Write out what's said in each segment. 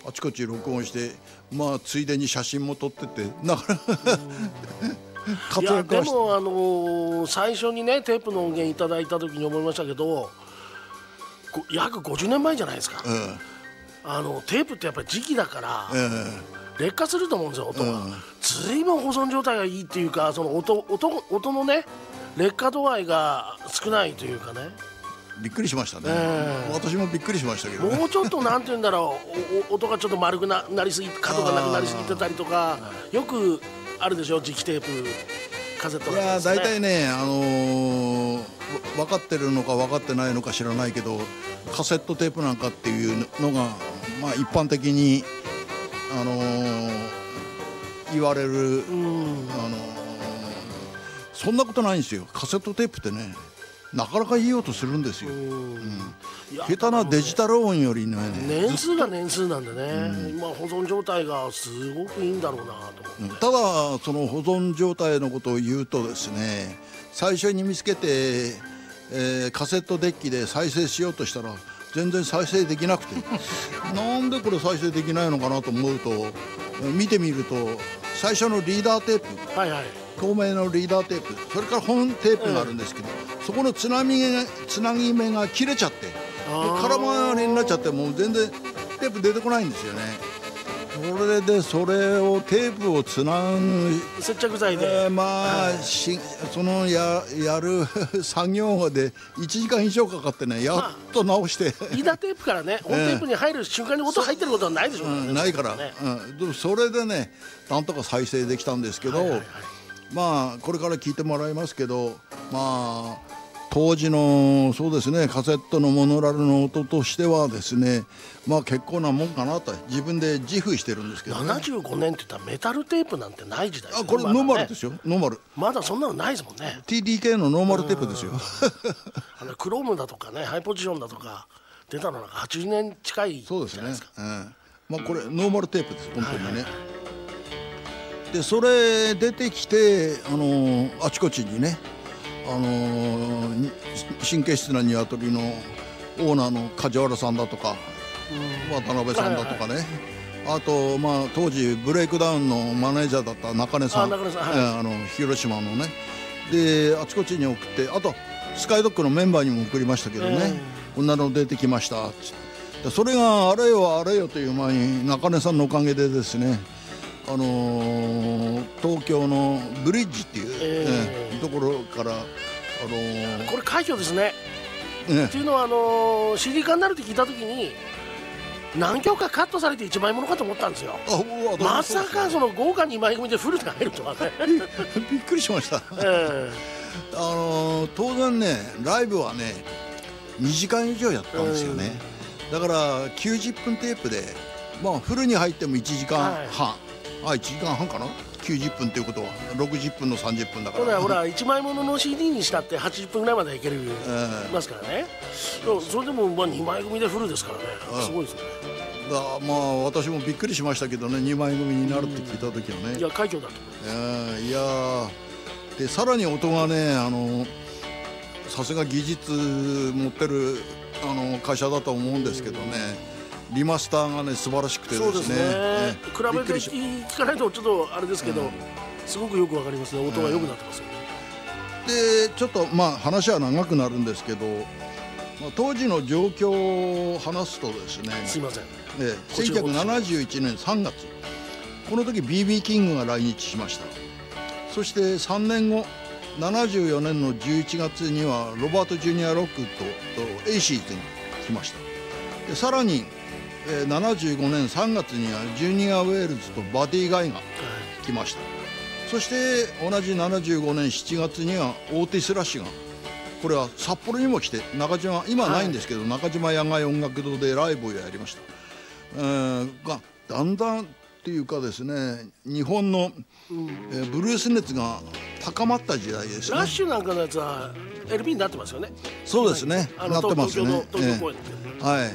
あちこち録音して、まあついでに写真も撮ってて、なかなか活躍はして。 でも最初にねテープの音源いただいた時に思いましたけど、約50年前じゃないですか。テープってやっぱり時期だから、劣化すると思うんですよ、音が。随分保存状態がいいっていうか、その音のね劣化度合いが少ないというかね。 びっくりしましたね。私もびっくりしましたけどね。 もうちょっとなんて言うんだろう、音がちょっと丸く なりすぎ、角がなくなりすぎてたりとか、よくあるでしょ、磁気テープカセットなんかですね。 いや大体ね、分かってるのか分かってないのか知らないけど、カセットテープなんかっていうのが、まあ、一般的に、言われる、そんなことないんですよ。カセットテープってね、なかなかいい音するんですよ。下手なデジタル音よりね、 年数が年数なんでね、今保存状態がすごくいいんだろうなと思って。 ただその保存状態のことを言うとですね、最初に見つけて、カセットデッキで再生しようとしたら全然再生できなくてなんでこれ再生できないのかなと思うと、見てみると最初のリーダーテープ、透明のリーダーテープ、それから本テープがあるんですけど、そこのつなぎ目が切れちゃって、空回りになっちゃって、もう全然テープ出てこないんですよね。それでそれをテープをつなぐ接着剤で、 まあ、そのやる作業で1時間以上かかってね、やっと直して、 リーダーテープからね本テープに入る瞬間に音入ってることはないでしょうね。 ないから、でもそれでねなんとか再生できたんですけど、まあこれから聞いてもらいますけど、まあ当時のそうですね、カセットのモノラルの音としてはですね、まあ結構なもんかなと自分で自負してるんですけどね。 75年って言ったらメタルテープなんてない時代ですね。 これノーマルですよ、ノーマル。 まだそんなのないですもんね。 TDK のノーマルテープですよ。 クロームだとかね、ハイポジションだとか出たのなんか80年近いじゃないですか。そうですね、まあこれノーマルテープです本当にね。でそれ出てきて、あちこちにね、神経質な鶏のオーナーの梶原さんだとか、渡辺さんだとかね、あと、まあ、当時ブレイクダウンのマネージャーだった中根さん、広島のね、であちこちに送って、あとスカイドッグのメンバーにも送りましたけどね、こんなの出てきましたって。それがあれよあれよという前に中根さんのおかげでですね、東京のブリッジっていう、ところから、 これ快挙ですね。っていうのはCD 化になるって聞いた時に何曲かカットされて1枚ものかと思ったんですよ。まさかその豪華2枚組でフルで入るとはね。 びっくりしました。当然ねライブはね2時間以上やったんですよね。だから90分テープで、まあフルに入っても1時間半、1時間半かな、90分ということは60分の30分だから。 ほら1枚ものの CD にしたって80分ぐらいまでいけるますからね。それでもまあ2枚組でフルですからね、すごいですね。 まあ私もびっくりしましたけどね、2枚組になるって聞いた時はね、 いや快挙だと。 いやでさらに音がね、さすが技術持ってる会社だと思うんですけどね、リマスターがね素晴らしくてですね。そうですね、 比べて聞かないとちょっとあれですけど、すごくよくわかりますね。音が良くなってますよね。 でちょっとまあ話は長くなるんですけど、当時の状況を話すとですね、 すいません、 1971年3月、この時 BB キングが来日しました。そして3年後74年の11月にはロバート・ジュニア・ロックウッドとエイシーズに来ました。でさらに75年3月にはジュニア・ウェールズとバディ・ガイが来ました。そして同じ75年7月にはオーティス・ラッシュが、これは札幌にも来て、中島、今はないんですけど、中島野外音楽堂でライブをやりました。がだんだんっていうかですね、日本の、ブルース熱が高まった時代ですね。 ラッシュなんかのやつは LP になってますよね。 そうですね、なってますね。 東京公演はい、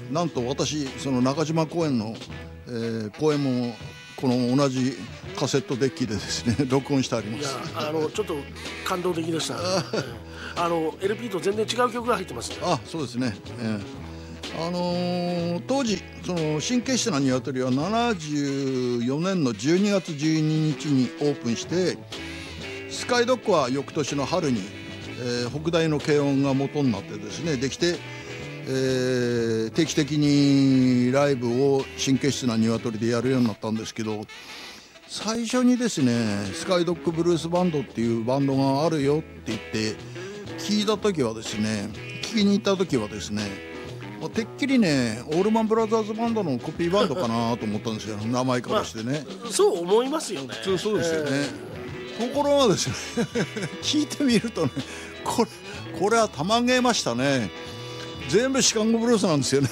なんと私その中島公演の、公演もこの同じカセットデッキでですね録音してあります。 いやちょっと感動的でした。LP と全然違う曲が入ってますね。 そうですね、 当時その神経質な鶏は74年の12月12日にオープンして、スカイドッグは翌年の春に、北大の軽音が元になってですねできて、定期的にライブを神経質な鶏でやるようになったんですけど、最初にですねスカイドッグブルースバンドっていうバンドがあるよって言って聞きに行った時はですね、てっきりねオールマンブラザーズバンドのコピーバンドかなと思ったんですよ名前からしてね、 そう思いますよね。 そうですよね、ところがですね聞いてみるとねこれはたまげましたね。全部シカゴブルースなんですよね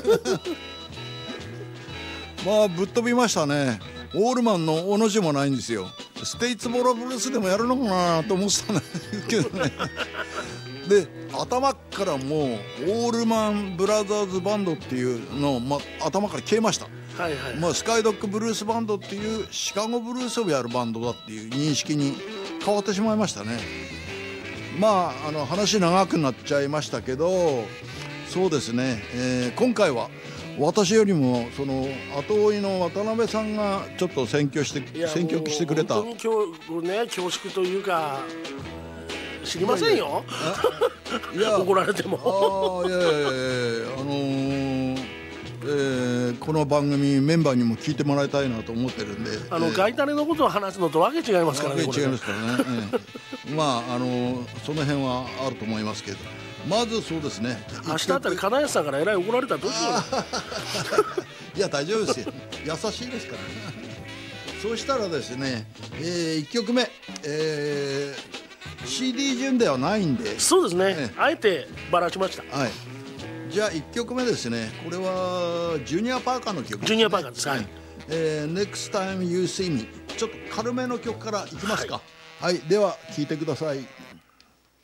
まあぶっ飛びましたね。オールマンのおの字もないんですよ。ステイツボロブルースでもやるのかなと思ってたんだけどねで頭からもうオールマンブラザーズバンドっていうのを、頭から消えました。スカイドッグブルースバンドっていうシカゴブルースをやるバンドだっていう認識に変わってしまいましたね。話長くなっちゃいましたけど、そうですね、今回は私よりもその後追いの渡辺さんがちょっと選曲してくれた。 本当に恐縮というか知りませんよ怒られてもこの番組メンバーにも聞いてもらいたいなと思ってるんで、 ガイタレのことを話すのとわけ違いますからね。 違いますからね、その辺はあると思いますけど、まずそうですね、 明日あたり金谷さんからえらい怒られたらどうしよういや大丈夫ですよ優しいですからそうしたらですね、1曲目、CD 順ではないんで、 そうですね、あえてばらしました。 じゃあ1曲目ですね。これはジュニア・パーカーの曲ですね。 ジュニア・パーカーです。 Next Time You See Me、 ちょっと軽めの曲からいきますか。では聴いてください。